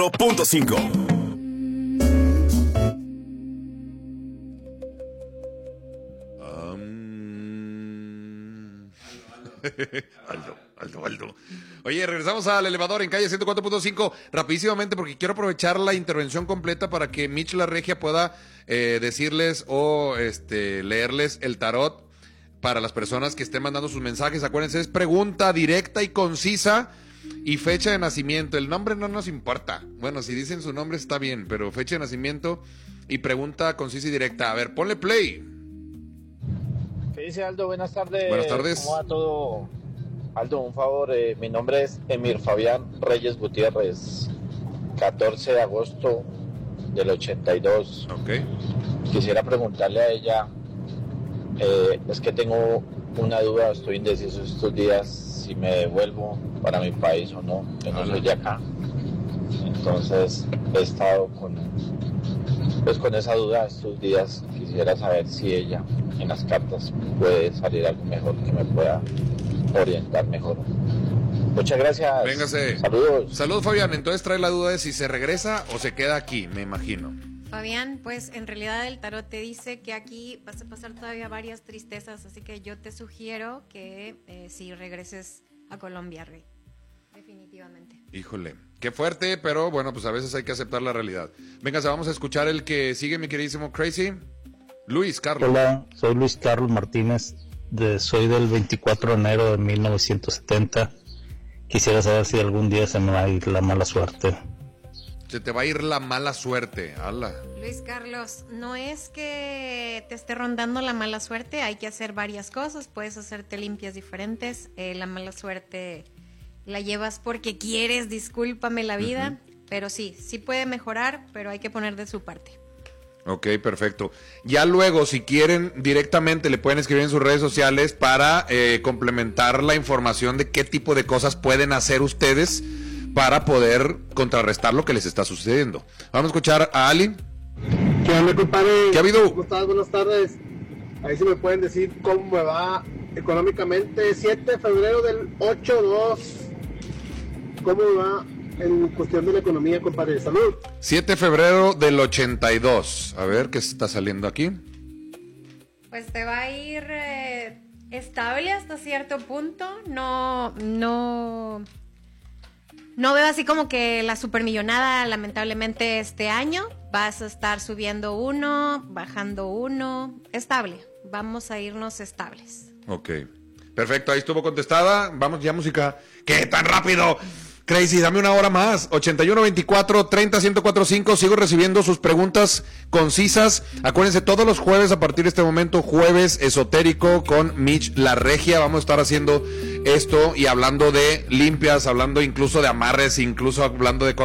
100.5. Aldo. Oye, regresamos al elevador en calle 104.5 rapidísimamente porque quiero aprovechar la intervención completa para que Mitch La Regia pueda decirles o leerles el tarot para las personas que estén mandando sus mensajes. Acuérdense, es pregunta directa y concisa y fecha de nacimiento. El nombre no nos importa. Bueno, si dicen su nombre está bien, pero fecha de nacimiento y pregunta concisa y directa. A ver, ponle play. ¿Qué dice Aldo? Buenas tardes. Buenas tardes. ¿Cómo va todo? Aldo, un favor, mi nombre es Emir Fabián Reyes Gutiérrez, 14 de agosto del 82. Ok. Quisiera preguntarle a ella, es que tengo una duda, estoy indeciso estos días si me devuelvo para mi país o no. Yo no soy de acá, entonces he estado con esa duda estos días. Quisiera saber si ella en las cartas puede salir algo mejor que me pueda orientar mejor. Muchas gracias. Véngase. Saludos, Fabián. Entonces trae la duda de si se regresa o se queda aquí, me imagino. Fabián, pues en realidad el tarot te dice que aquí vas a pasar todavía varias tristezas, así que yo te sugiero que si regreses a Colombia, Rey. Definitivamente. Híjole, qué fuerte, pero bueno, pues a veces hay que aceptar la realidad. Véngase, vamos a escuchar el que sigue, mi queridísimo Crazy. Luis Carlos. Hola, soy Luis Carlos Martínez, soy del 24 de enero de 1970. Quisiera saber si algún día se me va a ir la mala suerte. Se te va a ir la mala suerte, ala. Luis Carlos, no es que te esté rondando la mala suerte, hay que hacer varias cosas, puedes hacerte limpias diferentes, la mala suerte la llevas porque quieres, discúlpame la vida, pero sí puede mejorar, pero hay que poner de su parte. Ok, perfecto. Ya luego, si quieren, directamente le pueden escribir en sus redes sociales para complementar la información de qué tipo de cosas pueden hacer ustedes para poder contrarrestar lo que les está sucediendo. Vamos a escuchar a Ali. ¿Qué onda, compadre? ¿Qué ha habido? ¿Cómo estás? Buenas tardes. Ahí sí me pueden decir cómo me va económicamente. 7 de febrero del 8-2. ¿Cómo me va en cuestión de la economía, compadre? Salud. 7 de febrero del 82. A ver, ¿qué está saliendo aquí? Pues te va a ir estable hasta cierto punto. No veo así como que la supermillonada, lamentablemente, este año. Vas a estar subiendo 1, bajando 1, estable. Vamos a irnos estables. Ok, perfecto, ahí estuvo contestada. Vamos ya, música. ¿Qué tan rápido? Crazy, dame una hora más. 8124-30-1045. Sigo recibiendo sus preguntas concisas. Acuérdense, todos los jueves a partir de este momento, jueves esotérico con Mitch La Regia. Vamos a estar haciendo esto y hablando de limpias, hablando incluso de amarres, incluso hablando de cosas